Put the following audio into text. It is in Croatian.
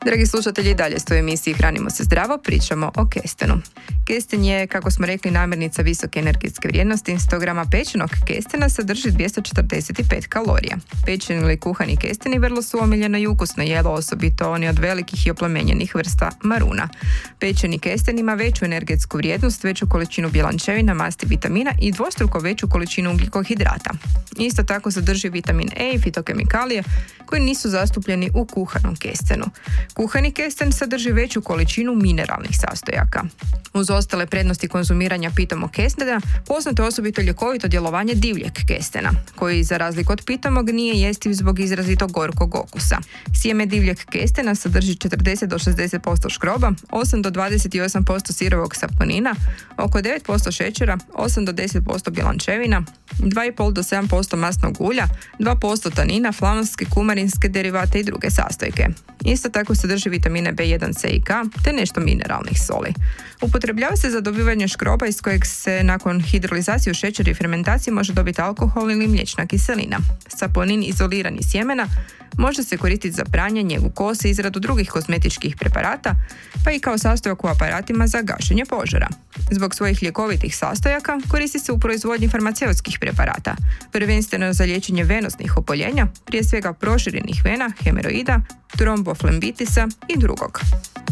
Dragi slušatelji, i dalje ste u emisiji Hranimo se zdravo, pričamo o kestenu. Kesten je, kako smo rekli, namirnica visoke energetske vrijednosti. 100 grama pečenog kestena sadrži 245 kalorija. Pečeni ili kuhani kesteni vrlo su omiljeno i ukusno jelo, osobito oni od velikih i oplemenjenih vrsta maruna. Pečeni kesten ima veću energetsku vrijednost, veću količinu bjelančevina, masti, vitamina i dvostruko veću količinu ugljikohidrata. Isto tako sadrži vitamin E i fitokemikalije koji nisu zastupljeni u kuhanom kestenu. Kuhani kesten sadrži veću količinu mineralnih sastojaka. Uz ostale prednosti konzumiranja pitomog kestena, poznato je osobito ljekovito djelovanje divljeg kestena, koji za razliku od pitomog nije jestiv zbog izrazito gorkog okusa. Sjeme divljeg kestena sadrži 40 do 60% škroba, 8 do 28% sirovog saponina, oko 9% šećera, 8 do 10% bjelančevina, 2,5 do 7% masnog ulja, 2% tanina, flavonske, kumarinske derivate i druge sastojke. Isto tako sadrži vitamine B1, C i K, te nešto mineralnih soli. Upotrebljava se za dobivanje škroba iz kojeg se nakon hidrolizacije u šećer i fermentacije može dobiti alkohol ili mliječna kiselina. Saponin izoliran iz sjemena može se koristiti za pranje, njegu kose, izradu drugih kozmetičkih preparata, pa i kao sastojak u aparatima za gašenje požara. Zbog svojih ljekovitih sastojaka koristi se u proizvodnji farmaceutskih preparata, prvenstveno za liječenje venoznih oboljenja, prije svega proširenih vena, hemeroida, tromboflembitisa i drugog.